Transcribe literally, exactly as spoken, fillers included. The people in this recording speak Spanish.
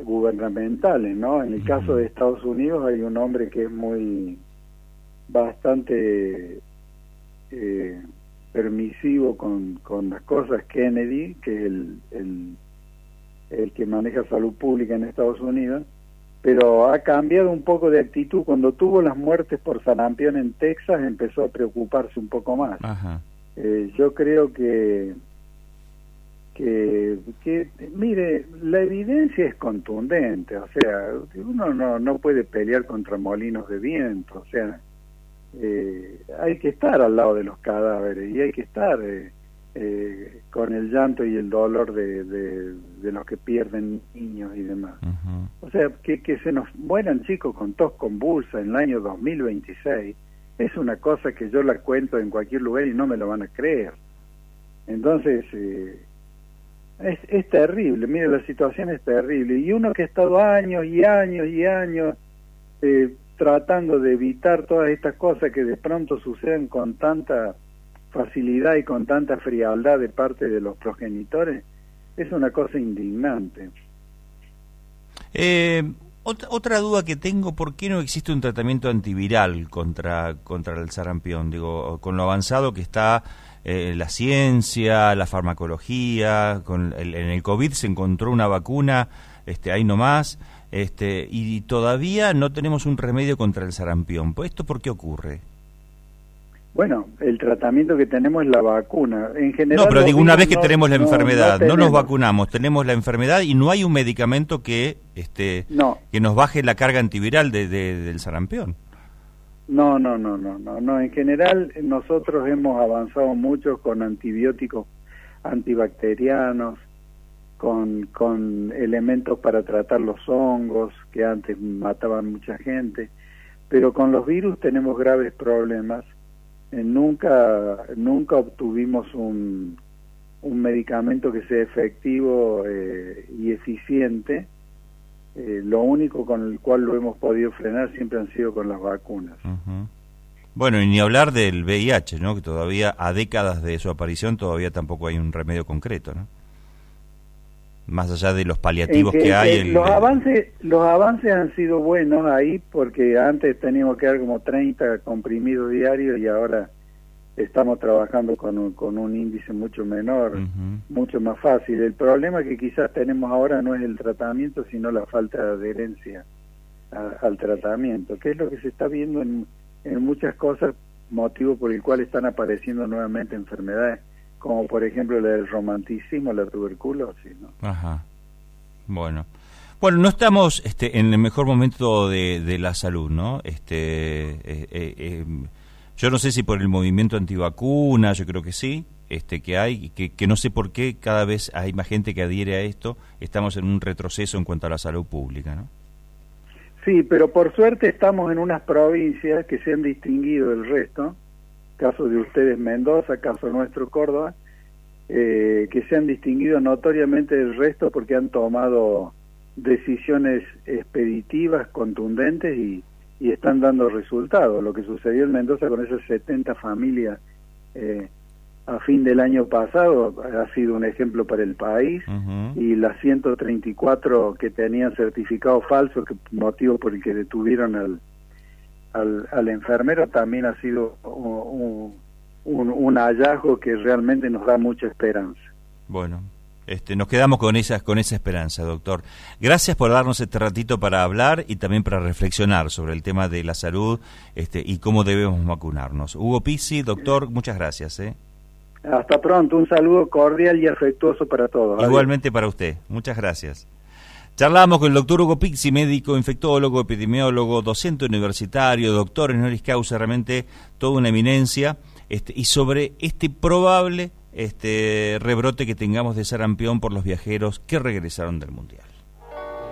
gubernamentales, ¿no? En el uh-huh. caso de Estados Unidos hay un hombre que es muy bastante eh, permisivo con, con las cosas, Kennedy, que es el, el, el que maneja salud pública en Estados Unidos, pero ha cambiado un poco de actitud. Cuando tuvo las muertes por sarampión en Texas empezó a preocuparse un poco más. Ajá. Eh, yo creo que, que, que, mire, la evidencia es contundente, o sea, uno no, no puede pelear contra molinos de viento, o sea, eh, hay que estar al lado de los cadáveres y hay que estar eh, eh, con el llanto y el dolor de, de, de los que pierden niños y demás. Uh-huh. O sea, que, que se nos mueran chicos con tos convulsa en el año dos mil veintiséis es una cosa que yo la cuento en cualquier lugar y no me lo van a creer. Entonces, eh, es, es terrible, mire, la situación es terrible. Y uno que ha estado años y años y años eh, tratando de evitar todas estas cosas que de pronto suceden con tanta facilidad y con tanta frialdad de parte de los progenitores, es una cosa indignante. Eh... Otra, otra duda que tengo, ¿por qué no existe un tratamiento antiviral contra contra el sarampión? Digo, con lo avanzado que está eh, la ciencia, la farmacología, con el, en el COVID se encontró una vacuna, este, ahí nomás, este, y todavía no tenemos un remedio contra el sarampión. ¿Pues esto por qué ocurre? Bueno, el tratamiento que tenemos es la vacuna. En general, no, pero digo, una vez que no, tenemos la no, enfermedad, no, no nos vacunamos, tenemos la enfermedad y no hay un medicamento que este no. que nos baje la carga antiviral de, de, del sarampión. No, no, no, no, no, no. En general, nosotros hemos avanzado mucho con antibióticos antibacterianos, con, con elementos para tratar los hongos, que antes mataban mucha gente, pero con los virus tenemos graves problemas. Nunca nunca obtuvimos un, un medicamento que sea efectivo eh, y eficiente. Eh, lo único con el cual lo hemos podido frenar siempre han sido con las vacunas. Uh-huh. Bueno, y ni hablar del V I H, ¿no? Que todavía, a décadas de su aparición, todavía tampoco hay un remedio concreto, ¿no? Más allá de los paliativos que, que hay. El, los el... avances los avances han sido buenos ahí, porque antes teníamos que dar como treinta comprimidos diarios y ahora estamos trabajando con un, con un índice mucho menor, uh-huh. mucho más fácil. El problema que quizás tenemos ahora no es el tratamiento, sino la falta de adherencia a, al tratamiento, que es lo que se está viendo en, en muchas cosas, motivo por el cual están apareciendo nuevamente enfermedades, como por ejemplo la del romanticismo, la tuberculosis, ¿no? Ajá. Bueno. Bueno, no estamos este, en el mejor momento de, de la salud, ¿no? Este, eh, eh, eh, yo no sé si por el movimiento antivacuna, yo creo que sí, este, que hay, que, que no sé por qué cada vez hay más gente que adhiere a esto. Estamos en un retroceso en cuanto a la salud pública, ¿no? Sí, pero por suerte estamos en unas provincias que se han distinguido del resto. Caso de ustedes Mendoza, caso nuestro Córdoba, eh, que se han distinguido notoriamente del resto porque han tomado decisiones expeditivas, contundentes y, y están dando resultados. Lo que sucedió en Mendoza con esas setenta familias eh, a fin del año pasado ha sido un ejemplo para el país. Uh-huh. Y las ciento treinta y cuatro que tenían certificado falso, que motivo por el que detuvieron al Al, al enfermero, también ha sido un, un, un hallazgo que realmente nos da mucha esperanza. Bueno, este, nos quedamos con esa, con esa esperanza, doctor. Gracias por darnos este ratito para hablar y también para reflexionar sobre el tema de la salud este, y cómo debemos vacunarnos. Hugo Pizzi, doctor, muchas gracias. ¿eh? Hasta pronto, un saludo cordial y afectuoso para todos. Igualmente para usted, muchas gracias. Charlamos con el doctor Hugo Pizzi, médico, infectólogo, epidemiólogo, docente universitario, doctor honoris causa, realmente toda una eminencia, este, y sobre este probable este rebrote que tengamos de sarampión por los viajeros que regresaron del Mundial.